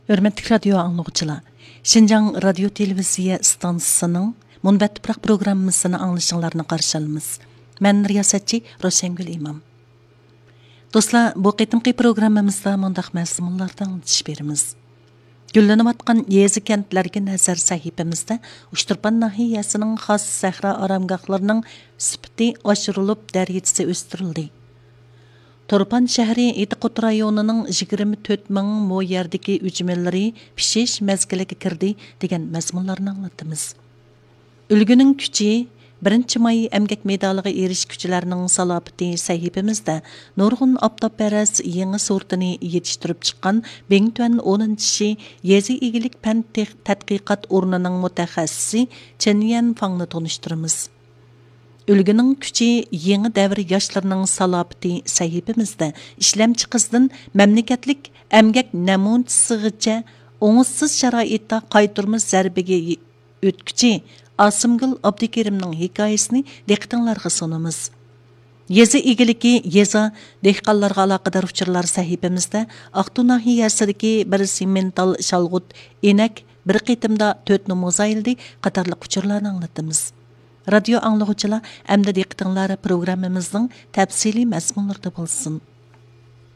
Hörmətli radio anlıqçılar, Şinjan Radio Televiziya stansiyasının Munbat Tuproq proqrammasını anglışınlarını qarşı alımız. Mən riyasətçi Roşengül İmam. Dostlar, bu qitimqi proqramımızda mundaq məzmunlardan tiş berimiz. Güllenib atqan yezi kentlərgə nəzər səhifəmizdə Uşturpan nahiyəsinin xas səhra aramgahlarının sifati aşırılıb dərəcəsi östürüldü. Torpan şəhəri Etiqut rayonunun 24 min mo yerdəki ücmelləri pişiş məzgiliga kirdi degan məzmunlarını anlatımız. Ülgünün küçü 1 may əmgək medaliga erişküçülərinin salapati səhifəmizdə nurgun aptapərəz yeni sortini yetiştirib çıxan Bengtön 10-ci yezi igilik pən tədqiqat ornunun mütəxəssisi Çenyen Fang'ını tonuşturumuz. Ülgünün küçü yeni dəvr yaşlarının salapati səhifəmizdə işləmçi qızdan məmləkətlik əmgək nəmunçısıgıca oңussыз şəraitdə qaytırmız zərbəgə ötkücü Asımgül Abdikerim'nin hikayesini diqqətinlərə sunumuz. Yezi igiliki yeza dehqanlarga alaqadar uçurlar səhifəmizdə Aqtu nahiyəsidəki bir simental şalğut enek bir qitimda 4 numuzayildi qatarlıq uçurlarını anlatımız. Radio anlıqçılar, əmdə diqqətinlərə proqramımızın təfsili məzmunlarda bulsun.